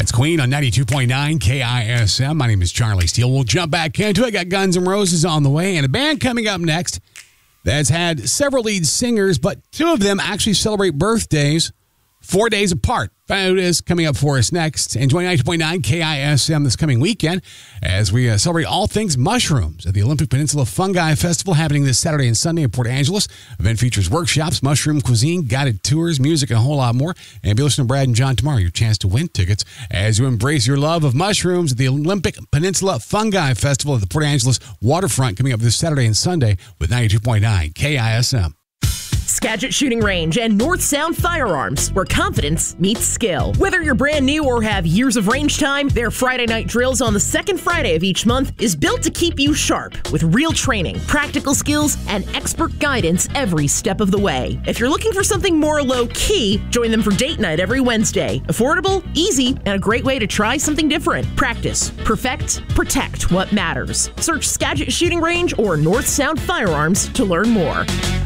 That's Queen on 92.9 KISM. My name is Charlie Steele. We'll jump back into it. Got Guns N' Roses on the way and a band coming up next that's had several lead singers, but two of them actually celebrate birthdays 4 days apart. Find out who it is coming up for us next. Enjoy 92.9 KISM this coming weekend as we celebrate all things mushrooms at the Olympic Peninsula Fungi Festival happening this Saturday and Sunday in Port Angeles. Event features workshops, mushroom cuisine, guided tours, music, and a whole lot more. And be listening to Brad and John tomorrow. Your chance to win tickets as you embrace your love of mushrooms at the Olympic Peninsula Fungi Festival at the Port Angeles waterfront coming up this Saturday and Sunday with 92.9 KISM. Skagit Shooting Range and North Sound Firearms, where confidence meets skill. Whether you're brand new or have years of range time, their Friday night drills on the second Friday of each month is built to keep you sharp with real training, practical skills, and expert guidance every step of the way. If you're looking for something more low-key, join them for date night every Wednesday. Affordable, easy, and a great way to try something different. Practice, perfect, protect what matters. Search Skagit Shooting Range or North Sound Firearms to learn more.